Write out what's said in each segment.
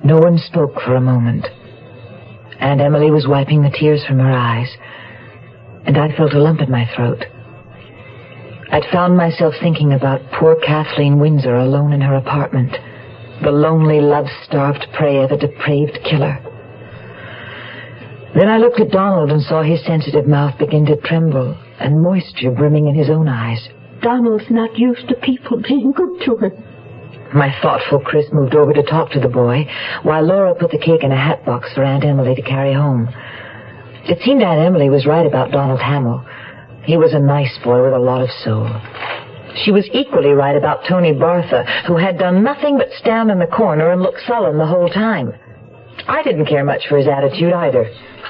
No one spoke for a moment. Aunt Emily was wiping the tears from her eyes, and I felt a lump in my throat. I'd found myself thinking about poor Kathleen Windsor alone in her apartment, the lonely, love-starved prey of a depraved killer. Then I looked at Donald and saw his sensitive mouth begin to tremble and moisture brimming in his own eyes. Donald's not used to people being good to him. My thoughtful Chris moved over to talk to the boy, while Laura put the cake in a hat box for Aunt Emily to carry home. It seemed Aunt Emily was right about Donald Hamill. He was a nice boy with a lot of soul. She was equally right about Tony Bartha, who had done nothing but stand in the corner and look sullen the whole time. I didn't care much for his attitude either.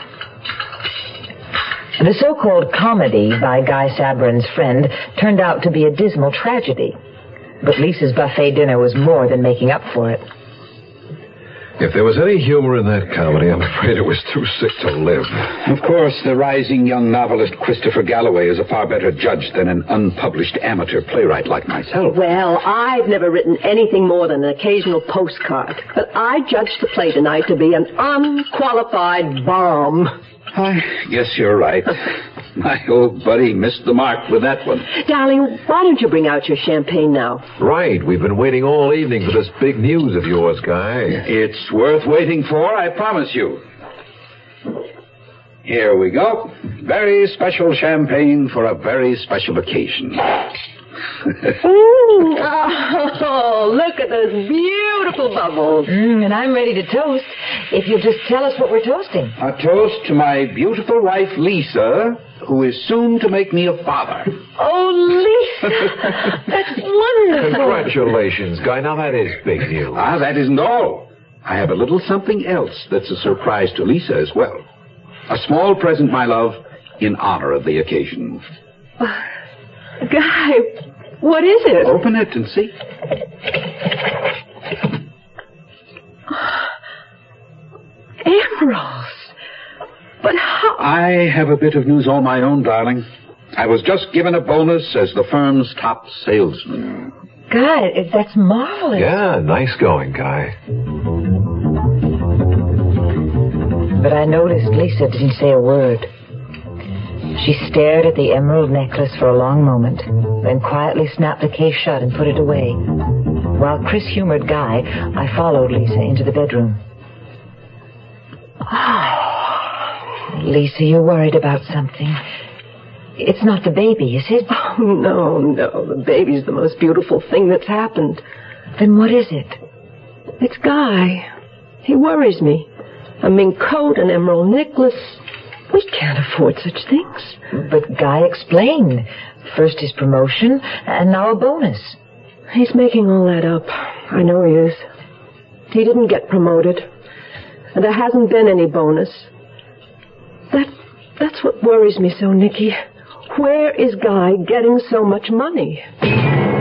The so-called comedy by Guy Sabrin's friend turned out to be a dismal tragedy. But Lisa's buffet dinner was more than making up for it. If there was any humor in that comedy, I'm afraid it was too sick to live. Of course, the rising young novelist Christopher Galloway is a far better judge than an unpublished amateur playwright like myself. Well, I've never written anything more than an occasional postcard. But I judged the play tonight to be an unqualified bomb. I guess you're right. My old buddy missed the mark with that one. Darling, why don't you bring out your champagne now? Right. We've been waiting all evening for this big news of yours, Guy. It's worth waiting for, I promise you. Here we go. Very special champagne for a very special occasion. Oh, look at those beautiful bubbles. And I'm ready to toast, if you'll just tell us what we're toasting. A toast to my beautiful wife, Lisa, who is soon to make me a father. Oh, Lisa, that's wonderful. Congratulations, Guy. Now, that is big news. Ah, that isn't all. I have a little something else that's a surprise to Lisa as well. A small present, my love, in honor of the occasion. Guy, what is it? Open it and see. Emeralds. But how? I have a bit of news all my own, darling. I was just given a bonus as the firm's top salesman. Guy, that's marvelous. Yeah, nice going, Guy. But I noticed Lisa didn't say a word. She stared at the emerald necklace for a long moment, then quietly snapped the case shut and put it away. While Chris humored Guy, I followed Lisa into the bedroom. Oh, Lisa, you're worried about something. It's not the baby, is it? Oh, no. The baby's the most beautiful thing that's happened. Then what is it? It's Guy. He worries me. A mink coat, an emerald necklace. We can't afford such things. But Guy explained. First his promotion, and now a bonus. He's making all that up. I know he is. He didn't get promoted. And there hasn't been any bonus. That's what worries me so, Nicky. Where is Guy getting so much money?